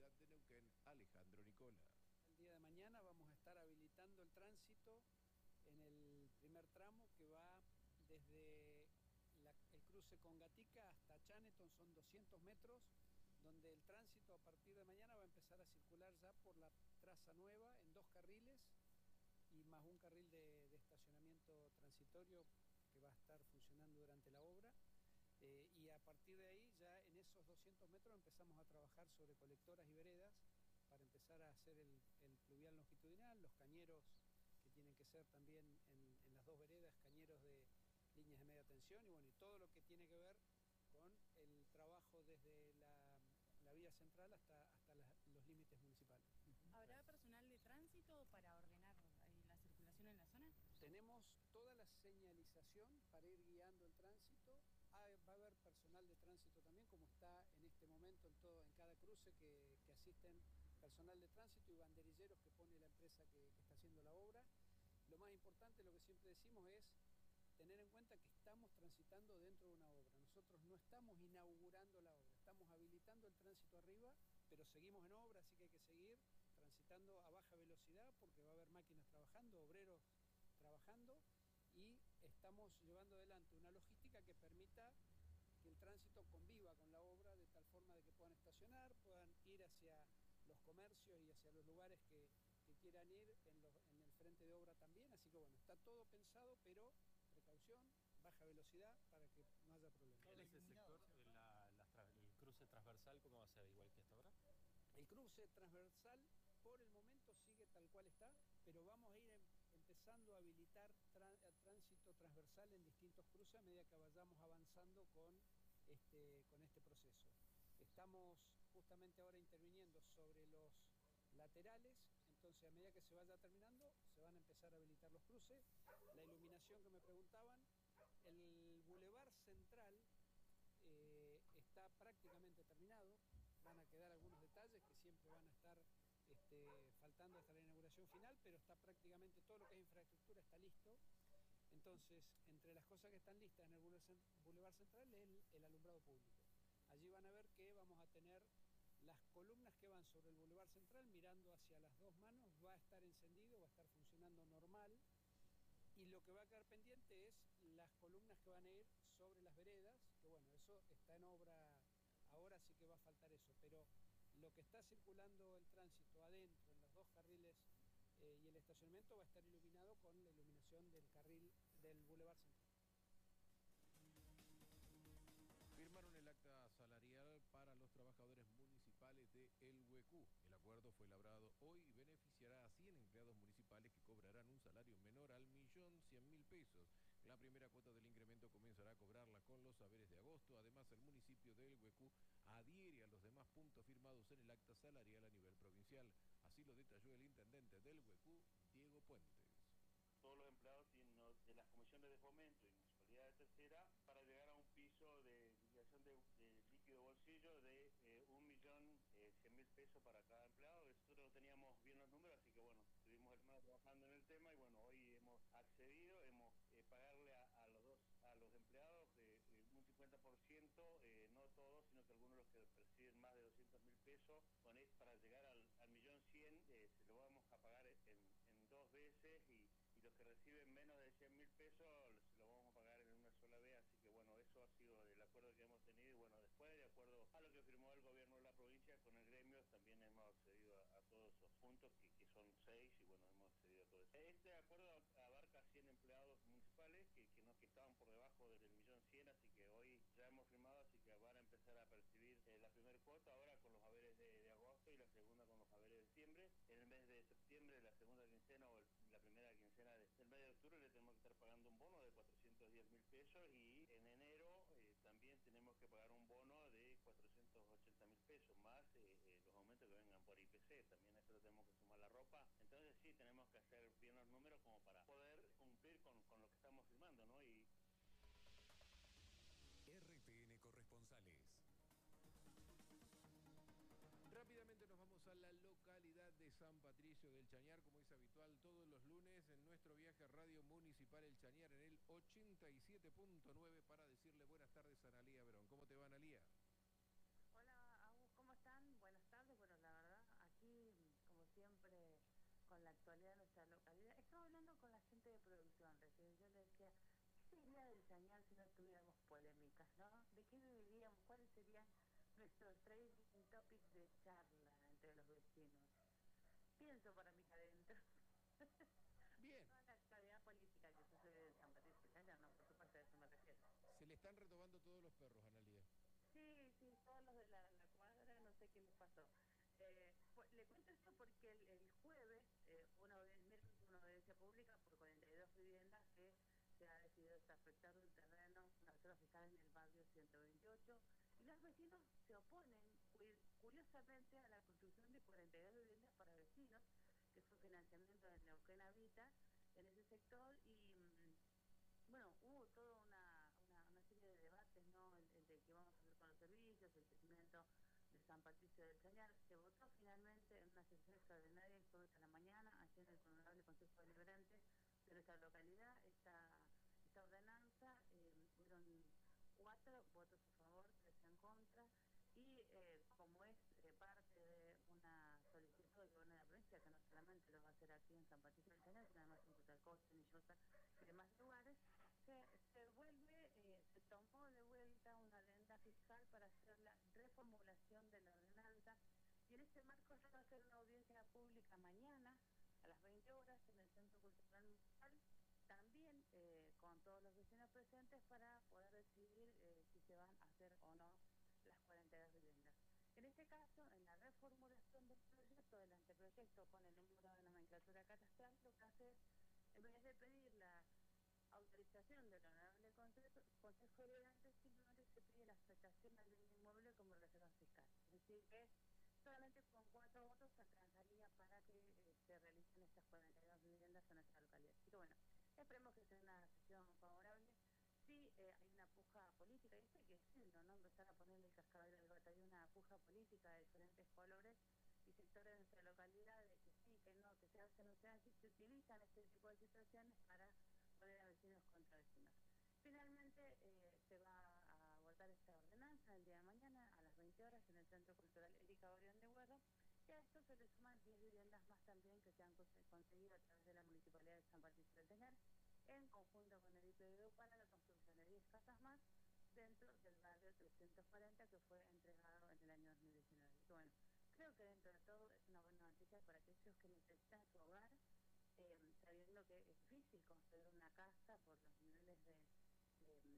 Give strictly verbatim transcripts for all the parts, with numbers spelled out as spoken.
Ciudad de Neuquén, Alejandro Nicola. El día de mañana vamos a estar habilitando el tránsito en el primer tramo que va desde la, el cruce con Gatica hasta Chaneton, son doscientos metros, donde el tránsito a partir de mañana va a empezar a circular ya por la traza nueva en dos carriles y más un carril de, de estacionamiento transitorio que va a estar funcionando durante la obra. Eh, y a partir de ahí, ya en esos doscientos metros empezamos a trabajar sobre colectoras y veredas para empezar a hacer el, el pluvial longitudinal, los cañeros que tienen que ser también en, en las dos veredas, cañeros de líneas de media tensión y bueno, y todo lo que tiene que ver con el trabajo desde la, la vía central hasta, hasta la, los límites municipales. ¿Habrá personal de tránsito para ordenar la circulación en la zona? Tenemos toda la señalización para ir guiando el tránsito. Ah, va a haber personal de tránsito también, como está en este momento en, todo, en cada cruce que, que asisten personal de tránsito y banderilleros que pone la empresa que, que está haciendo la obra. Lo más importante, lo que siempre decimos es tener en cuenta que estamos transitando dentro de una obra. Nosotros no estamos inaugurando la obra, estamos habilitando el tránsito arriba, pero seguimos en obra, así que hay que seguir transitando a baja velocidad porque va a haber máquinas trabajando, obreros trabajando y estamos llevando adelante una logística que permita que el tránsito conviva con la obra de tal forma de que puedan estacionar, puedan ir hacia los comercios y hacia los lugares que, que quieran ir en, los, en el frente de obra también, así que bueno, está todo pensado, pero precaución, baja velocidad para que no haya problemas. En ese sector, la, la, el cruce transversal, ¿cómo va a ser? ¿Igual que hasta ahora? El cruce transversal por el momento sigue tal cual está, pero vamos a ir em, empezando a habilitar tránsito transversal en distintos cruces a medida que vayamos avanzando con este, con este proceso. Estamos justamente ahora interviniendo sobre los laterales, entonces a medida que se vaya terminando se van a empezar a habilitar los cruces. La iluminación que me preguntaban, el bulevar central eh, está prácticamente terminado, van a quedar algunos detalles que siempre van a estar este, faltando hasta la inauguración final, pero está prácticamente todo lo que es infraestructura está listo. Entonces, entre las cosas que están listas en el bulevar central es el, el alumbrado público. Allí van a ver que vamos a tener las columnas que van sobre el bulevar central mirando hacia las dos manos, va a estar encendido, va a estar funcionando normal. Y lo que va a quedar pendiente es las columnas que van a ir sobre las veredas, que bueno, eso está en obra ahora, sí que va a faltar eso, pero lo que está circulando el tránsito adentro, en los dos carriles eh, y el estacionamiento va a estar iluminado con la iluminación del carril del Boulevard Central. Firmaron el acta salarial para los trabajadores municipales de El Huecú. El acuerdo fue elaborado hoy y beneficiará a cien empleados municipales que cobrarán un salario menor al millón cien mil pesos. La primera cuota del incremento comenzará a cobrarla con los saberes de agosto. Además, el municipio de El Huecú adhiere a los demás puntos firmados en el acta salarial a nivel provincial. Así lo detalló el intendente del Huecú, Diego Puentes. Todos los empleados de las comisiones de fomento y municipalidad de tercera para llegar a un piso de liquidación de, de líquido bolsillo de eh, un millón cien mil pesos para cada empleado. Nosotros no teníamos bien los números, así que bueno, estuvimos el mes trabajando en el tema y bueno, hoy hemos accedido, hemos eh, pagarle a, a los dos a los empleados eh, eh, un cincuenta por ciento, eh, no todos, sino que algunos de los que perciben más de doscientos mil pesos, con esto para llegar al, al millón cien, eh, se lo vamos a pagar en, en dos veces y y los que reciben menos de cien mil pesos se lo vamos a pagar en una sola vez, así que bueno, eso ha sido el acuerdo que hemos tenido y bueno, después de acuerdo a lo que firmó el gobierno de la provincia con el gremio, también hemos accedido a, a todos esos puntos, que, que son seis y bueno, hemos accedido a todo eso. Este acuerdo abarca cien empleados municipales que, que, no, que estaban por debajo del millón cien, así que hoy ya hemos firmado, así que van a empezar a percibir eh, la primera cuota ahora con los haberes de, de agosto y la segunda con los haberes de diciembre. En el mes de septiembre, la segunda quincena o el, la primera quincena del mes de octubre le tenemos que estar pagando un bono de cuatrocientos diez mil pesos y en enero eh, también tenemos que pagar un bono de cuatrocientos ochenta mil pesos, más eh, eh, los aumentos que vengan por I P C, también a eso le tenemos que sumar la ropa. Entonces sí, tenemos que hacer bien los números como para poder cumplir con, con lo que estamos firmando, ¿no? Y R T N Corresponsales. Rápidamente nos vamos a la localidad de San Patricio del Chañar, como es habitual todos los lunes en nuestro viaje a Radio Municipal El Chañar en el ochenta y siete punto nueve para decirle buenas tardes a Analía Verón. ¿Cómo te va, Analía? Hola, Agus, ¿cómo están? Buenas tardes. Bueno, la actualidad de nuestra localidad. Estaba hablando con la gente de producción recién, yo le decía, ¿qué sería del Chañar si no tuviéramos polémicas, no? ¿De qué viviríamos? ¿Cuáles serían nuestros trending topics de charla entre los vecinos? Pienso para mí adentro. Bien. Toda la actualidad política que sucede en San Patricio del Chañar, no, por supuesto a eso me refiero. Se le están retomando todos los perros, Analía. Sí, sí, todos los de la, la cuadra, no sé qué les pasó. Eh, pues, le cuento esto porque el, el jueves, eh, una audiencia, una audiencia pública por cuarenta y dos viviendas que se ha decidido desafectar del terreno, una zona fiscal en el barrio ciento veintiocho, y los vecinos se oponen, curiosamente, a la construcción de cuarenta y dos viviendas para vecinos, que es un financiamiento de Neuquén Habita en ese sector, y mm, bueno, hubo toda una, una, una serie de debates, ¿no? El, el de qué vamos a hacer con los servicios, el crecimiento de San Patricio del Chañar. Se votó finalmente en una sesión extraordinaria el jueves a la mañana, allí en el Honorable Consejo Deliberante de nuestra localidad, esta, esta ordenanza. Eh, fueron cuatro votos a favor, tres en contra, y eh, como es eh, parte de una solicitud del gobierno de la provincia, que no solamente lo va a hacer aquí en San Patricio del Chañar, sino además en Cotalcoche, Nillota y demás lugares, se, se vuelve, eh, se tomó de vuelta una adenda fiscal para hacer la reformulación de la ordenanza, y en este marco se va a hacer una audiencia pública mañana a las veinte horas en el Centro Cultural Municipal, también eh, con todos los vecinos presentes para poder decidir eh, si se van a hacer o no las cuarenta y dos viviendas. En este caso, en la reformulación del proyecto, del anteproyecto con el número de nomenclatura catastral, lo que hace es, en vez de pedir la autorización del Honorable Consejo, Consejo Deliberante, simplemente se pide la afectación al bien inmueble como reserva fiscal. Es decir, que solamente con cuatro votos se alcanzaría para que eh, se realicen estas cuarenta y dos viviendas en nuestra localidad. Así que bueno, esperemos que sea una sesión favorable. Sí, eh, hay una puja política, y esto hay que decirlo, ¿no? Empezar a ponerle el cascabel al gato. Hay una puja política de diferentes colores y sectores de nuestra localidad, de que sí, que no, que se hace, no se hace, se utilizan este tipo de situaciones para poner a vecinos contra vecinos. Finalmente eh, se va a votar esta ordenanza el día de mañana a las veinte horas en el Centro Cultural Erika Orión de Huerro, y a esto se le suman diez viviendas más también que se han conseguido a través de la Municipalidad de San Patricio del Chañar, en conjunto con el I P B U, para la construcción de diez casas más dentro del barrio trescientos cuarenta que fue entregado en el año dos mil diecinueve. Así que bueno, creo que dentro de todo es una buena noticia para aquellos que necesitan su hogar, eh, sabiendo que es difícil construir una casa por los niveles de, de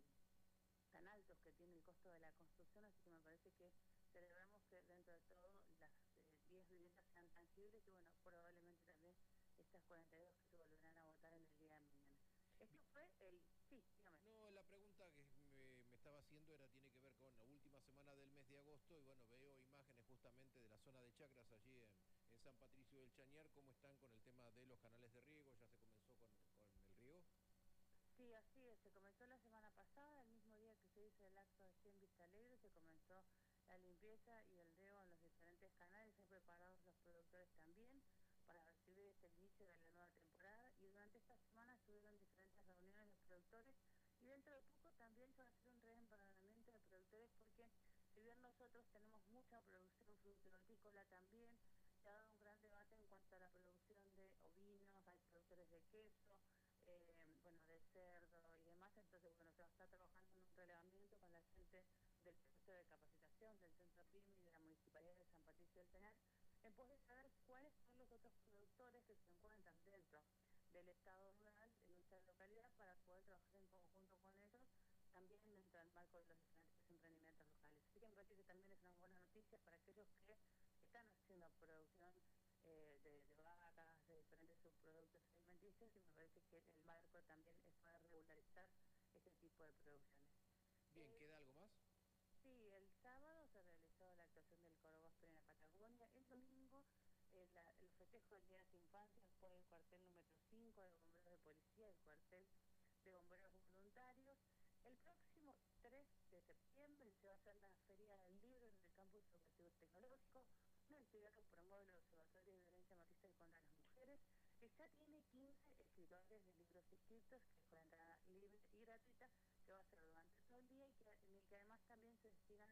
tan altos que tiene el costo de la construcción, así que me parece que celebramos que dentro de todo las eh, diez viviendas sean tangibles, y bueno, probablemente también estas cuarenta y dos que se volverán a votar en el día de mañana. Esto fue el... Sí, dígame. No, la pregunta que me, me estaba haciendo era tiene que ver con la última semana del mes de agosto, y bueno, veo imágenes justamente de la zona de Chacras allí en, en San Patricio del Chañar, cómo están con el tema de los canales de riego. ¿Ya se comenzó con, con el riego? Sí, así es, se comenzó la semana pasada, el mismo día que se hizo el acto aquí en Vista Alegre, se comenzó la limpieza y el riego en los diferentes canales, han preparados los productores también para recibir este inicio de la nueva temporada, y durante esta semana estuvieron diferentes reuniones de productores, y dentro de poco también se va a hacer un reempadronamiento de productores, porque si bien nosotros tenemos mucha producción frutícola también, se ha dado un gran debate en cuanto a la producción de ovinos, hay productores de queso, eh, bueno, de cerdo y demás. Entonces bueno, se va a estar trabajando en un relevamiento con la gente del centro de capacitación, del centro PYME y de la Municipalidad de San Patricio del Chañar, en pos de saber cuáles son los otros productores que se encuentran dentro del estado rural en nuestra localidad, para poder trabajar en conjunto con ellos, también dentro del marco de los diferentes emprendimientos locales. Así que me parece que también es una buena noticia para aquellos que están haciendo producción eh, de, de vacas, de diferentes subproductos alimenticios, y me parece que el marco también es para regularizar este tipo de producciones. Bien, Eh, ¿queda algo más? Sí, el sábado se realizó la actuación del Coro Gospel en la Patagonia. El domingo eh, la, el festejo del Día de las Infancias por el cuartel número cinco de bomberos de policía, el cuartel de bomberos voluntarios. El próximo tres de septiembre se va a hacer la Feria del Libro en el Campus Educativo Tecnológico, una actividad que promueve el Observatorio de Violencia Machista y contra las Mujeres, que ya tiene quince escritores de libros inscritos, que es con entrada libre y gratuita, que va a ser durante todo el día, y que, en el que además también se destinan